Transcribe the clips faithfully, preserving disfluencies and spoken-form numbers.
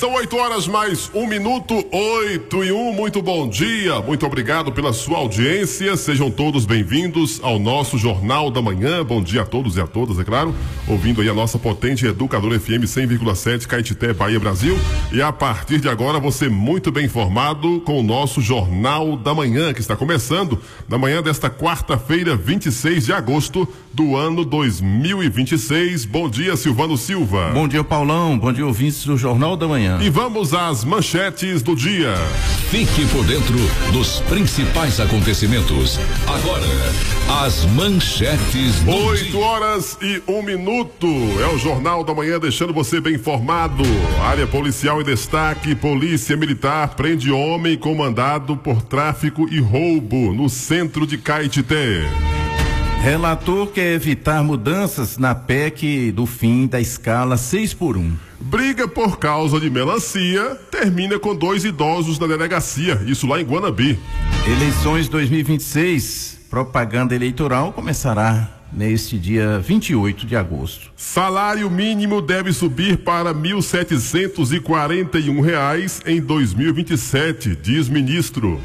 são oito horas mais um minuto, oito e um. Muito bom dia, muito obrigado pela sua audiência. Sejam todos bem-vindos ao nosso Jornal da Manhã. Bom dia a todos e a todas, é claro. Ouvindo aí a nossa potente Educadora F M cem vírgula sete, Caetité, Bahia, Brasil. E a partir de agora, você muito bem informado com o nosso Jornal da Manhã, que está começando na manhã desta quarta-feira, vinte e seis de agosto do ano dois mil e vinte e seis. Bom dia, Silvano Silva. Bom dia, Paulão. Bom dia, ouvintes do Jornal da Manhã. E vamos às manchetes do dia. Fique por dentro dos principais acontecimentos. Agora, as manchetes do dia. Oito horas e um minuto. É o Jornal da Manhã deixando você bem informado. Área policial em destaque. Polícia Militar prende homem comandado por tráfico e roubo no centro de Caetité. Relator quer evitar mudanças na P E C do fim da escala seis por um. Briga por causa de melancia termina com dois idosos na delegacia, isso lá em Guanabi. Eleições dois mil e vinte e seis, propaganda eleitoral começará neste dia vinte e oito de agosto. Salário mínimo deve subir para mil setecentos e quarenta e um reais em dois mil e vinte e sete, diz ministro.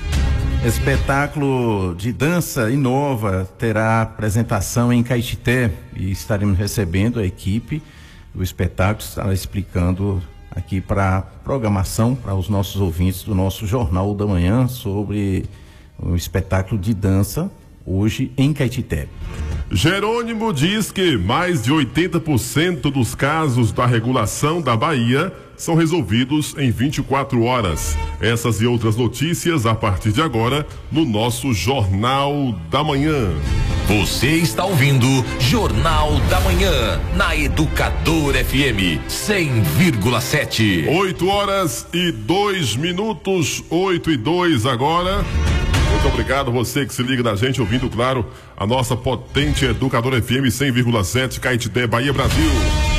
Espetáculo de dança Inova terá apresentação em Caetité e estaremos recebendo a equipe do espetáculo, estará explicando aqui para a programação, para os nossos ouvintes do nosso Jornal da Manhã sobre o espetáculo de dança hoje em Caetité. Jerônimo diz que mais de oitenta por cento dos casos da regulação da Bahia são resolvidos em vinte e quatro horas. Essas e outras notícias a partir de agora no nosso Jornal da Manhã. Você está ouvindo Jornal da Manhã na Educadora F M cem vírgula sete. oito horas e dois minutos, oito e dois agora. Muito obrigado você que se liga da gente, ouvindo, claro, a nossa potente Educadora F M cem vírgula sete, Caetité, Bahia, Brasil.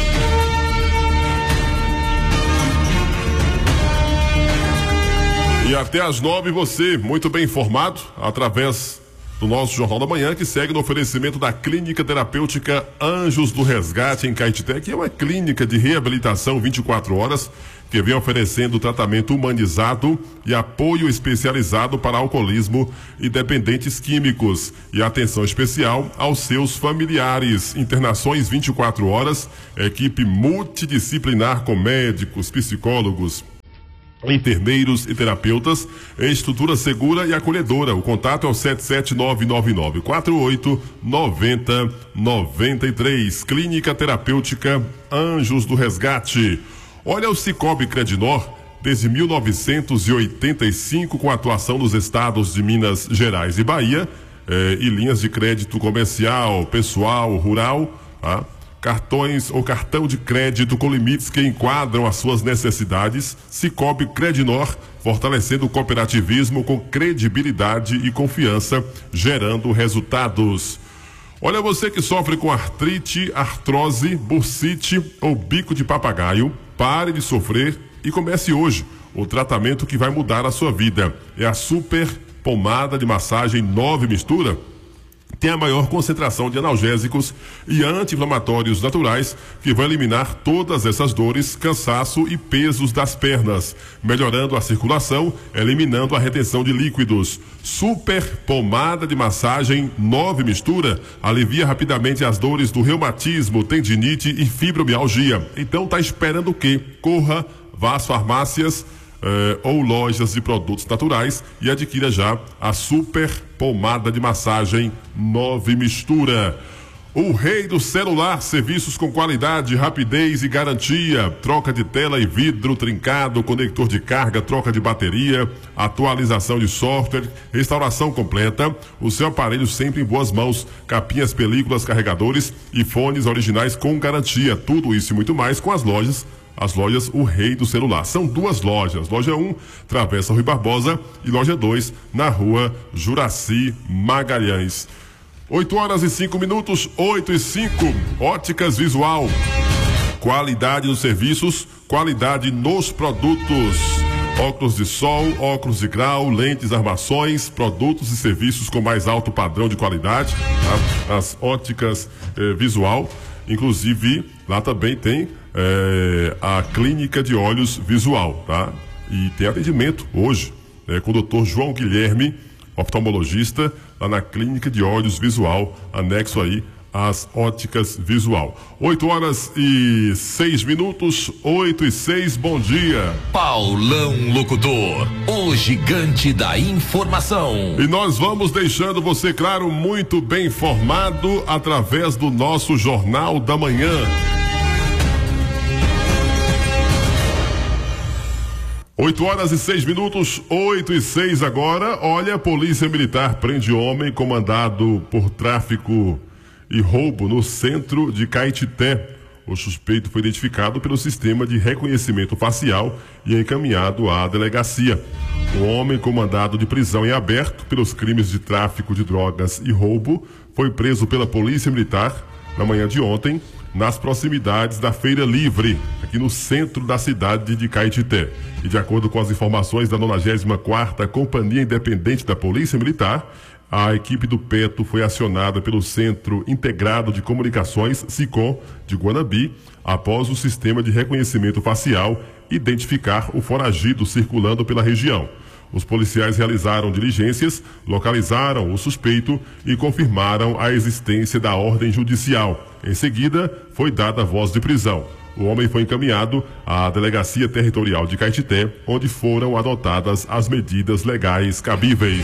E até às nove você, muito bem informado, através do nosso Jornal da Manhã, que segue no oferecimento da Clínica Terapêutica Anjos do Resgate em Caetité, que é uma clínica de reabilitação vinte e quatro horas, que vem oferecendo tratamento humanizado e apoio especializado para alcoolismo e dependentes químicos, e atenção especial aos seus familiares. Internações vinte e quatro horas, equipe multidisciplinar com médicos, psicólogos, enfermeiros e terapeutas, estrutura segura e acolhedora. O contato é o sete sete nove nove nove quatro oito nove zero nove três. Clínica Terapêutica Anjos do Resgate. Olha, o Cicobi Credinor, desde mil novecentos e oitenta e cinco, com atuação nos estados de Minas Gerais e Bahia, eh, e linhas de crédito comercial, pessoal, rural, tá? Cartões ou cartão de crédito com limites que enquadram as suas necessidades. Cicobi Credinor, fortalecendo o cooperativismo com credibilidade e confiança, gerando resultados. Olha, você que sofre com artrite, artrose, bursite ou bico de papagaio, pare de sofrer e comece hoje o tratamento que vai mudar a sua vida. É a Super Pomada de Massagem nove Mistura. Tem a maior concentração de analgésicos e anti-inflamatórios naturais que vai eliminar todas essas dores, cansaço e pesos das pernas, melhorando a circulação, eliminando a retenção de líquidos. Super Pomada de Massagem nove Mistura alivia rapidamente as dores do reumatismo, tendinite e fibromialgia. Então tá esperando o quê? Corra, vá às farmácias Eh, ou lojas de produtos naturais e adquira já a Super Pomada de Massagem nove Mistura. O rei do celular, serviços com qualidade, rapidez e garantia, troca de tela e vidro trincado, conector de carga, troca de bateria, atualização de software, restauração completa, o seu aparelho sempre em boas mãos, capinhas, películas, carregadores e fones originais com garantia, tudo isso e muito mais com as lojas As lojas O Rei do Celular. São duas lojas. Loja um, Travessa Rui Barbosa, e loja dois, na rua Juraci Magalhães. oito horas e cinco minutos, oito e cinco. Óticas Visual. Qualidade nos serviços, qualidade nos produtos. Óculos de sol, óculos de grau, lentes, armações, produtos e serviços com mais alto padrão de qualidade. Tá? As Óticas eh, Visual. Inclusive, lá também tem é, a clínica de olhos visual, tá? E tem atendimento hoje é, com o doutor João Guilherme, oftalmologista, lá na clínica de olhos visual, anexo aí às óticas visual. oito horas e seis minutos, oito e seis, bom dia. Paulão Locutor, o gigante da informação. E nós vamos deixando você, claro, muito bem informado através do nosso Jornal da Manhã. oito horas e seis minutos, oito e seis agora. Olha, a Polícia Militar prende homem comandado por tráfico e roubo no centro de Caetité. O suspeito foi identificado pelo sistema de reconhecimento facial e encaminhado à delegacia. O homem comandado de prisão em aberto pelos crimes de tráfico de drogas e roubo foi preso pela Polícia Militar na manhã de ontem, nas proximidades da Feira Livre, aqui no centro da cidade de Caetité. E de acordo com as informações da nonagésima quarta Companhia Independente da Polícia Militar, a equipe do Peto foi acionada pelo Centro Integrado de Comunicações, SICOM, de Guanabi, após o sistema de reconhecimento facial identificar o foragido circulando pela região. Os policiais realizaram diligências, localizaram o suspeito e confirmaram a existência da ordem judicial. Em seguida, foi dada a voz de prisão. O homem foi encaminhado à Delegacia Territorial de Caetité, onde foram adotadas as medidas legais cabíveis.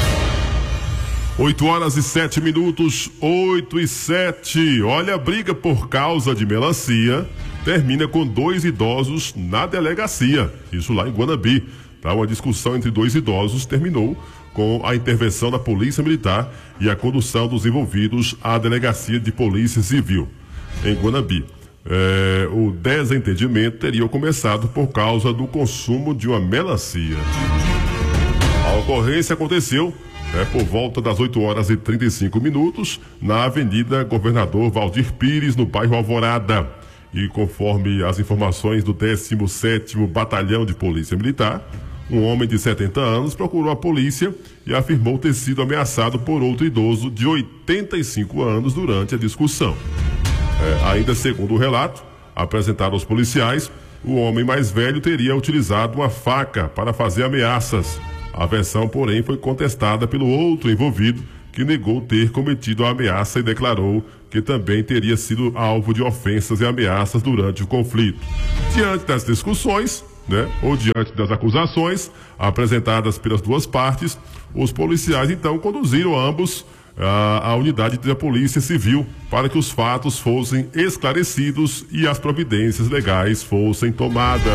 oito horas e sete minutos, oito e sete. Olha, a briga por causa de melancia termina com dois idosos na delegacia. Isso lá em Guanabi. Tá? Uma discussão entre dois idosos terminou com a intervenção da Polícia Militar e a condução dos envolvidos à Delegacia de Polícia Civil em Guanabi. É, o desentendimento teria começado por causa do consumo de uma melancia. A ocorrência aconteceu É, por volta das oito horas e trinta e cinco minutos, na Avenida Governador Valdir Pires, no bairro Alvorada. E conforme as informações do décimo sétimo Batalhão de Polícia Militar, um homem de setenta anos procurou a polícia e afirmou ter sido ameaçado por outro idoso de oitenta e cinco anos durante a discussão. É, ainda segundo o relato apresentado aos policiais, o homem mais velho teria utilizado uma faca para fazer ameaças. A versão, porém, foi contestada pelo outro envolvido, que negou ter cometido a ameaça e declarou que também teria sido alvo de ofensas e ameaças durante o conflito. Diante das discussões, né, ou diante das acusações apresentadas pelas duas partes, os policiais então conduziram ambos à, à unidade da Polícia Civil para que os fatos fossem esclarecidos e as providências legais fossem tomadas.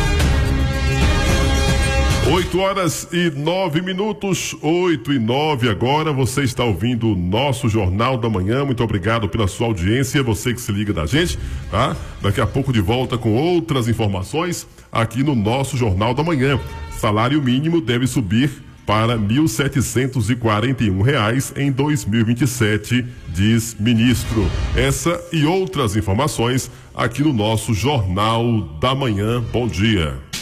oito horas e nove minutos, oito e nove agora. Você está ouvindo o nosso Jornal da Manhã. Muito obrigado pela sua audiência, você que se liga da gente, tá? Daqui a pouco de volta com outras informações aqui no nosso Jornal da Manhã. Salário mínimo deve subir para mil setecentos e quarenta e um reais em dois mil e vinte e sete, diz ministro. Essa e outras informações aqui no nosso Jornal da Manhã. Bom dia.